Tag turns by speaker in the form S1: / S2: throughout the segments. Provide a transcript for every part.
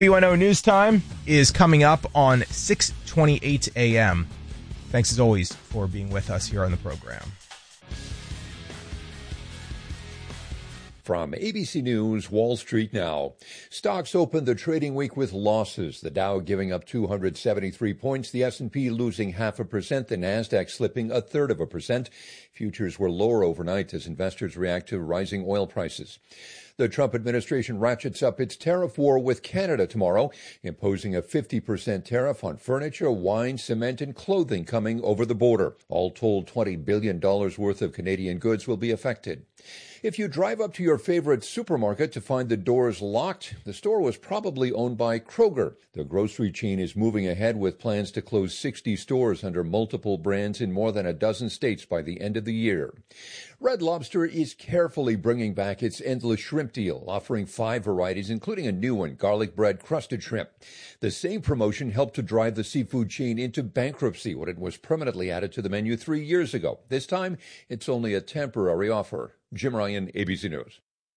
S1: WNO News Time is coming up on 6:28 a.m. Thanks as always for being with us here on the program.
S2: From ABC News, Wall Street now. Stocks opened the trading week with losses. The Dow giving up 273 points, the S&P losing 0.5%, the Nasdaq slipping 1/3%. Futures were lower overnight as investors react to rising oil prices. The Trump administration ratchets up its tariff war with Canada tomorrow, imposing a 50% tariff on furniture, wine, cement, and clothing coming over the border. All told, $20 billion worth of Canadian goods will be affected. If you drive up to your favorite supermarket to find the doors locked, the store was probably owned by Kroger. The grocery chain is moving ahead with plans to close 60 stores under multiple brands in more than a dozen states by the end of the year. Red Lobster is carefully bringing back its endless shrimp deal, offering 5 varieties, including a new one, garlic bread crusted shrimp. The same promotion helped to drive the seafood chain into bankruptcy when it was permanently added to the menu 3 years ago. This time, it's only a temporary offer. Jim Ryan, ABC News.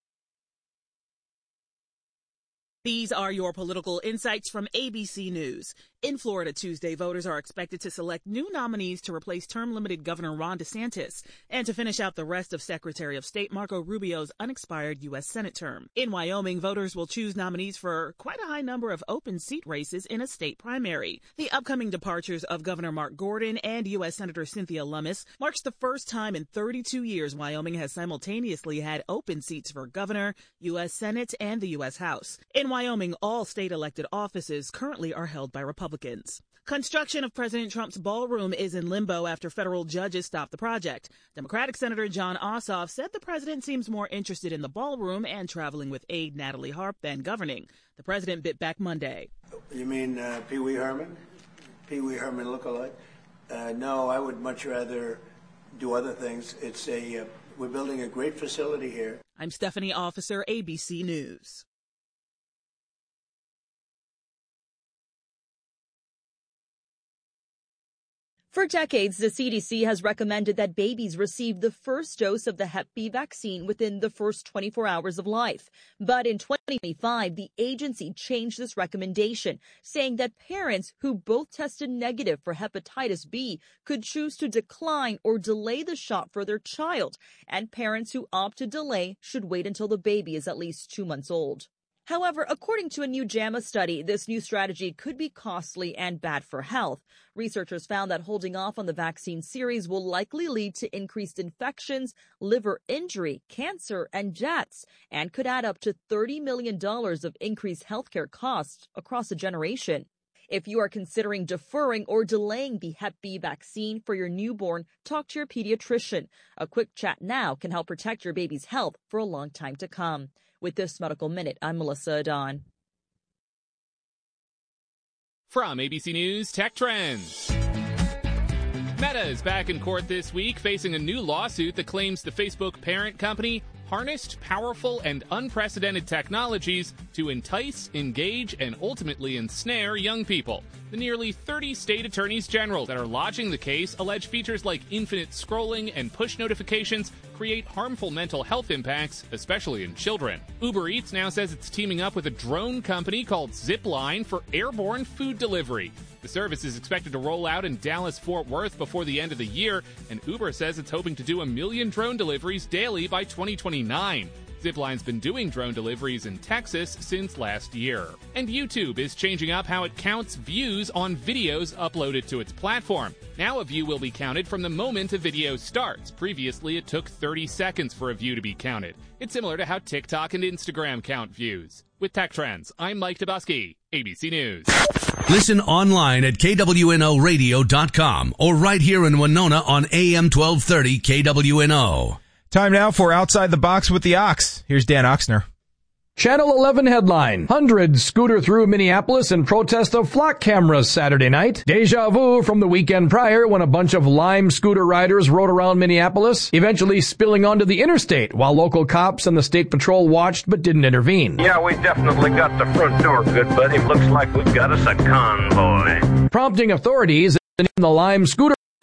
S3: These are your political insights from ABC News. In Florida Tuesday, voters are expected to select new nominees to replace term-limited Governor Ron DeSantis and to finish out the rest of Secretary of State Marco Rubio's unexpired U.S. Senate term. In Wyoming, voters will choose nominees for quite a high number of open seat races in a state primary. The upcoming departures of Governor Mark Gordon and U.S. Senator Cynthia Lummis marks the first time in 32 years Wyoming has simultaneously had open seats for governor, U.S. Senate, and the U.S. House. In Wyoming, all state-elected offices currently are held by Republicans. Construction of President Trump's ballroom is in limbo after federal judges stopped the project. Democratic Senator Jon Ossoff said the president seems more interested in the ballroom and traveling with aide Natalie Harp than governing. The president bit back Monday.
S4: You mean Pee Wee Herman? Pee Wee Herman lookalike? No, I would much rather do other things. We're building a great facility here.
S3: I'm Stephanie Officer, ABC News.
S5: For decades, the CDC has recommended that babies receive the first dose of the Hep B vaccine within the first 24 hours of life. But in 2025, the agency changed this recommendation, saying that parents who both tested negative for hepatitis B could choose to decline or delay the shot for their child, and parents who opt to delay should wait until the baby is at least 2 months old. However, according to a new JAMA study, this new strategy could be costly and bad for health. Researchers found that holding off on the vaccine series will likely lead to increased infections, liver injury, cancer, and deaths, and could add up to $30 million of increased healthcare costs across a generation. If you are considering deferring or delaying the Hep B vaccine for your newborn, talk to your pediatrician. A quick chat now can help protect your baby's health for a long time to come. With this Medical Minute, I'm Melissa Adon.
S6: From ABC News Tech Trends. Meta is back in court this week, facing a new lawsuit that claims the Facebook parent company harnessed powerful and unprecedented technologies to entice, engage, and ultimately ensnare young people. The nearly 30 state attorneys general that are lodging the case allege features like infinite scrolling and push notifications create harmful mental health impacts, especially in children. Uber Eats now says it's teaming up with a drone company called Zipline for airborne food delivery. The service is expected to roll out in Dallas-Fort Worth before the end of the year, and Uber says it's hoping to do 1 million drone deliveries daily by 2029. Zipline's been doing drone deliveries in Texas since last year. And YouTube is changing up how it counts views on videos uploaded to its platform. Now a view will be counted from the moment a video starts. Previously, it took 30 seconds for a view to be counted. It's similar to how TikTok and Instagram count views. With Tech Trends, I'm Mike Dabusky, ABC News.
S7: Listen online at KWNOradio.com or right here in Winona on AM 1230 KWNO.
S1: Time now for Outside the Box with the Ox. Here's Dan Oxner.
S8: Channel 11 headline. Hundreds scooter through Minneapolis in protest of flock cameras Saturday night. Deja vu from the weekend prior when a bunch of Lime scooter riders rode around Minneapolis, eventually spilling onto the interstate while local cops and the state patrol watched but didn't intervene.
S9: Yeah, we definitely got the front door, good buddy. Looks like we've got us a convoy.
S8: Prompting authorities in the Lime scooter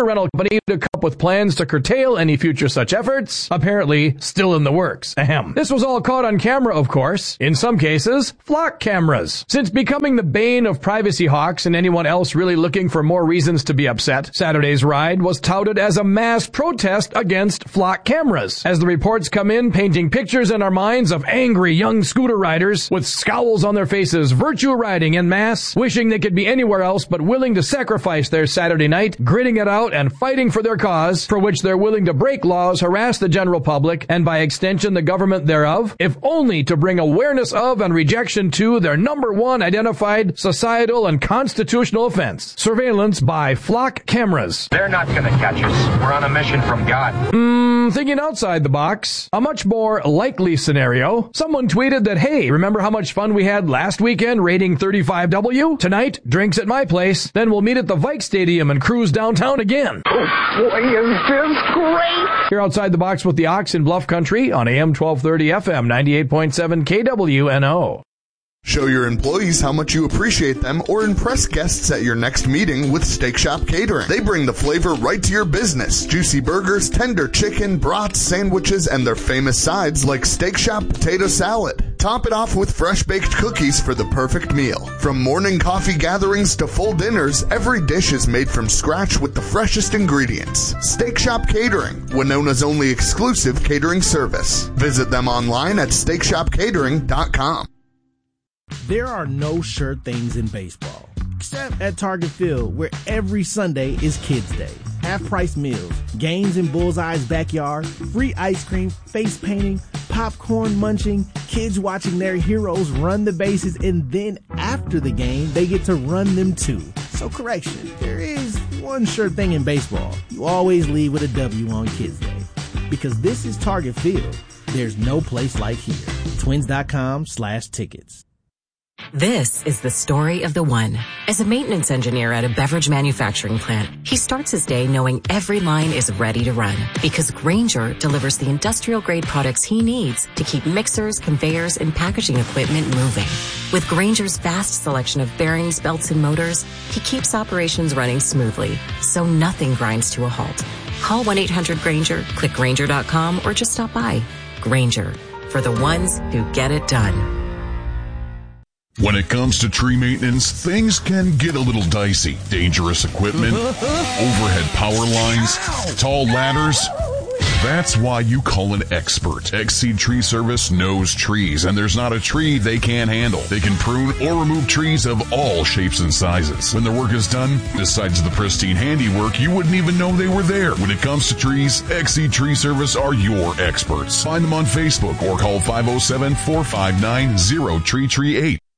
S8: rental company to come up with plans to curtail any future such efforts, apparently still in the works. Ahem. This was all caught on camera, of course. In some cases, flock cameras. Since becoming the bane of privacy hawks and anyone else really looking for more reasons to be upset, Saturday's ride was touted as a mass protest against flock cameras. As the reports come in, painting pictures in our minds of angry young scooter riders with scowls on their faces, virtue riding en masse, wishing they could be anywhere else but willing to sacrifice their Saturday night, gritting it out and fighting for their cause, for which they're willing to break laws, harass the general public, and by extension the government thereof, if only to bring awareness of and rejection to their number one identified societal and constitutional offense: surveillance by flock cameras.
S9: They're not going to catch us. We're on a mission from God.
S8: Thinking outside the box, a much more likely scenario. Someone tweeted that, hey, remember how much fun we had last weekend raiding 35W? Tonight, drinks at my place, then we'll meet at the Vike Stadium and cruise downtown again.
S9: Oh, boy, is this great!
S8: Here outside the box with the Ox in Bluff Country on AM 1230 FM 98.7 KWNO.
S10: Show your employees how much you appreciate them or impress guests at your next meeting with Steak Shop Catering. They bring the flavor right to your business. Juicy burgers, tender chicken, brats, sandwiches, and their famous sides like Steak Shop Potato Salad. Top it off with fresh-baked cookies for the perfect meal. From morning coffee gatherings to full dinners, every dish is made from scratch with the freshest ingredients. Steak Shop Catering, Winona's only exclusive catering service. Visit them online at steakshopcatering.com.
S11: There are no sure things in baseball, except at Target Field, where every Sunday is Kids Day. Half-price meals, games in Bullseye's backyard, free ice cream, face painting, popcorn munching, kids watching their heroes run the bases, and then after the game, they get to run them too. So correction, there is one sure thing in baseball. You always leave with a W on Kids Day. Because this is Target Field. There's no place like here. Twins.com/tickets.
S12: This is the story of the one. As a maintenance engineer at a beverage manufacturing plant, he starts his day knowing every line is ready to run because Grainger delivers the industrial-grade products he needs to keep mixers, conveyors, and packaging equipment moving. With Grainger's vast selection of bearings, belts, and motors, he keeps operations running smoothly, so nothing grinds to a halt. Call 1-800-GRAINGER, click Grainger.com, or just stop by. Grainger, for the ones who get it done.
S13: When it comes to tree maintenance, things can get a little dicey. Dangerous equipment, overhead power lines, tall ladders. That's why you call an expert. X-Seed Tree Service knows trees, and there's not a tree they can't handle. They can prune or remove trees of all shapes and sizes. When their work is done, besides the pristine handiwork, you wouldn't even know they were there. When it comes to trees, X-Seed Tree Service are your experts. Find them on Facebook or call 507-459-0338.